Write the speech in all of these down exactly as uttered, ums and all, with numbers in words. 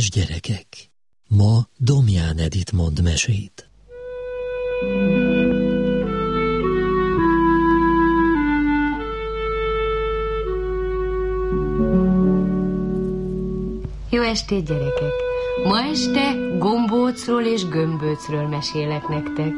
Kedves gyerekek, ma Domján Edit mond mesét. Jó estét, gyerekek! Ma este gombócról és gömböcről mesélek nektek.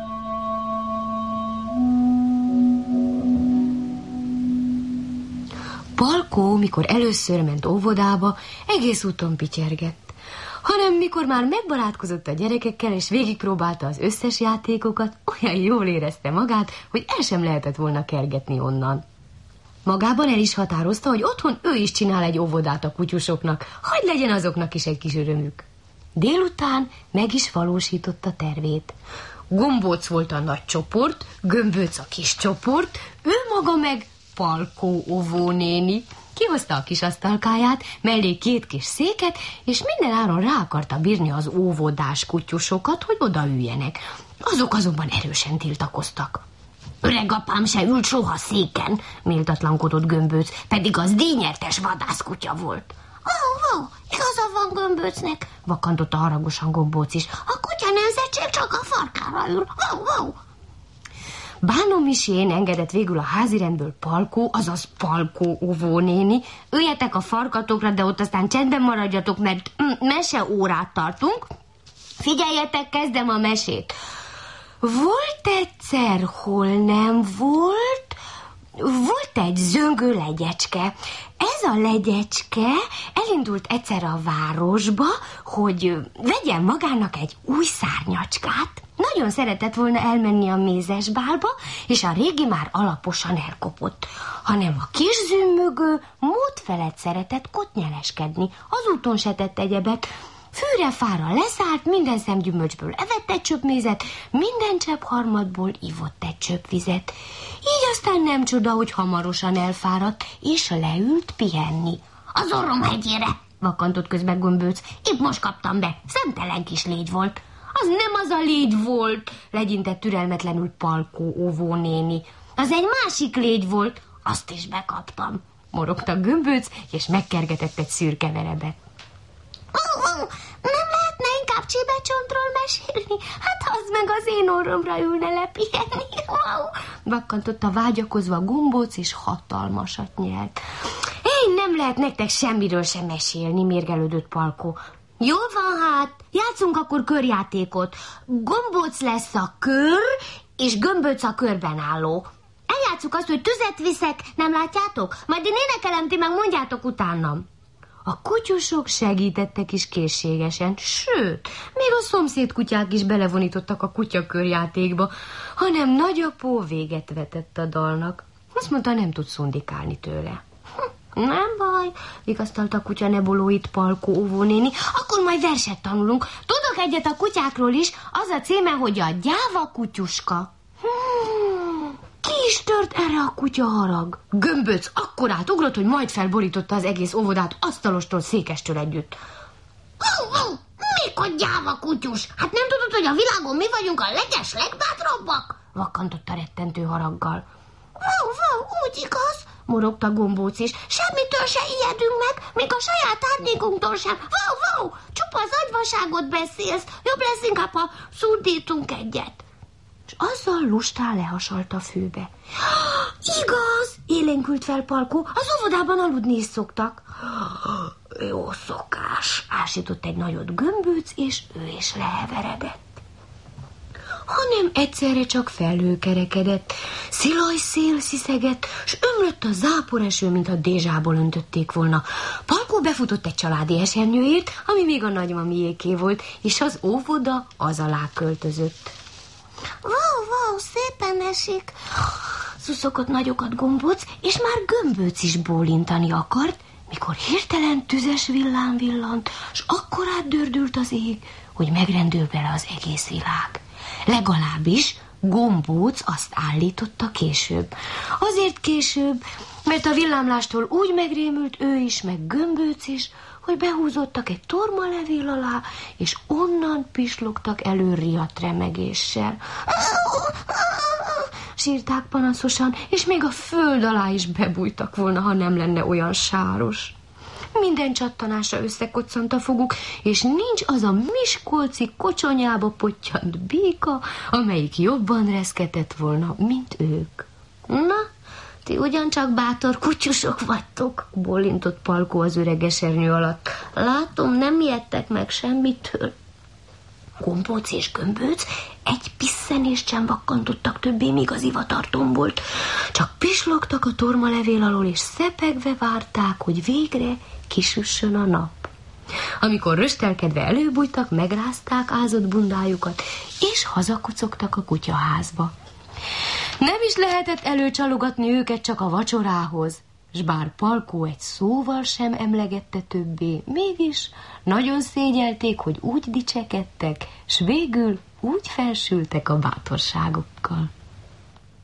Palkó, mikor először ment óvodába, egész úton pityergett. Hanem mikor már megbarátkozott a gyerekekkel, és végigpróbálta az összes játékokat, olyan jól érezte magát, hogy el sem lehetett volna kergetni onnan. Magában el is határozta, hogy otthon ő is csinál egy óvodát a kutyusoknak, hadd legyen azoknak is egy kis örömük. Délután meg is valósította tervét. Gombóc volt a nagy csoport, Gömböc a kis csoport, ő maga meg Palkó óvónéni. Kihozta a kis asztalkáját, mellé két kis széket, és minden áron rá akarta bírni az óvodás kutyusokat, hogy odaüljenek. Azok azonban erősen tiltakoztak. Öreg apám se ült soha széken, méltatlankodott Gömböc, pedig az díjnyertes vadászkutya volt. Ó, ó, igaza van Gömböcnek, vakantotta haragosan Gombóc is. A kutya nemzetség csak a farkára ül. Ó, ó. Bánó Misén engedett végül a házirendből Palkó, azaz Palkó óvónéni. Üljetek a farkatokra, de ott aztán csendben maradjatok, mert meseórát tartunk. Figyeljetek, kezdem a mesét. Volt egyszer, hol nem volt, volt egy zöngő legyecske. Ez a legyecske elindult egyszer a városba, hogy vegyen magának egy új szárnyacskát. Nagyon szeretett volna elmenni a mézesbálba, és a régi már alaposan elkopott. Hanem a kis zümmögő mód felett szeretett kotnyeleskedni, az úton se tett egyebet. Fűre-fára leszállt, minden szemgyümölcsből evett egy csöpp mézet, minden csepp harmadból ivott egy csöpp vizet. Így aztán nem csoda, hogy hamarosan elfáradt, és leült pihenni. Az orrom hegyére, vakantott közben Gömböc. Épp most kaptam be, szemtelen kis légy volt. Az nem az a légy volt, legyintett türelmetlenül Palkó óvónéni. Az egy másik légy volt, azt is bekaptam, morogta Gömböc, és megkergetett egy szürke verebet. Nem lehetne inkább csibecsontról mesélni? Hát az meg az én orromra ülne lepihenni. Vakkantotta vágyakozva Gombóc, és hatalmasat nyelt. Én nem lehet nektek semmiről sem mesélni, mérgelődött Palkó. Jól van hát, játszunk akkor körjátékot. Gombóc lesz a kör, és Gömböc a körben álló. Eljátszuk azt, hogy tüzet viszek, nem látjátok? Majd én énekelem, ti meg mondjátok utánam. A kutyusok segítettek is készségesen, sőt, még a szomszéd kutyák is belevonítottak a kutyakörjátékba, hanem nagyapó véget vetett a dalnak. Azt mondta, nem tud szundikálni tőle. Hm, nem baj, vigasztalta a kutya nebolóit Palkó óvónéni, akkor majd verset tanulunk. Tudok egyet a kutyákról is, az a címe, hogy a gyáva kutyuska. Hmm. Ki is tört erre a kutya harag? Gömböc akkorát ugrott, hogy majd felborította az egész óvodát asztalostól, székestől együtt. Ó, ó, mikor gyáva kutyus? Hát nem tudod, hogy a világon mi vagyunk a leges legbátrabbak? Vakkantotta rettentő haraggal. Ó, ó, úgy igaz, morogta Gombóc is. Semmitől se ijedünk meg, még a saját árnyékunktól sem. Ó, ó, csupa az agyvaságot beszélsz. Jobb lesz inkább, ha szurdítunk egyet. És azzal lustán lehasalt a főbe. Igaz, élénkült fel Palkó, az óvodában aludni is szoktak. Jó szokás, ásított egy nagyot Gömböc, és ő is leheveredett. Hanem egyszerre csak felhőkerekedett, szilaj szél sziszegett, s ömlött a záporeső, mintha dézsából öntötték volna. Palkó befutott egy családi esernyőért, ami még a nagymamiéké volt, és az óvoda az alá költözött. Wow, wow, szépen esik, szuszogott nagyokat Gombóc, és már Gömböc is bólintani akart, mikor hirtelen tüzes villám villant, s akkorát dördült az ég, hogy megrendül bele az egész világ. Legalábbis Gombóc azt állította később. Azért később, mert a villámlástól úgy megrémült ő is, meg Gömböc is, hogy behúzottak egy tormalevél alá, és onnan pislogtak elő riadt remegéssel. Sírták panaszosan, és még a föld alá is bebújtak volna, ha nem lenne olyan sáros. minden csattanásra összekoccant a foguk, és nincs az a miskolci kocsonyába pottyant béka, amelyik jobban reszketett volna, mint ők. Na, ti ugyancsak bátor kutyusok vagytok, bólintott Palkó az öreg esernyő alatt. Látom, nem ijedtek meg semmitől. Gombóc és Gömböc egy pisszenést sem vakkantottak többé, míg az ivatar tombolt. Csak pislogtak a tormalevél alól, és szepegve várták, hogy végre kisüssön a nap. Amikor röstelkedve előbújtak, megrázták ázott bundájukat, és hazakocogtak a kutyaházba. Nem is lehetett előcsalogatni őket csak a vacsorához, s bár Palkó egy szóval sem emlegette többé, mégis nagyon szégyelték, hogy úgy dicsekedtek, s végül úgy felsültek a bátorságokkal.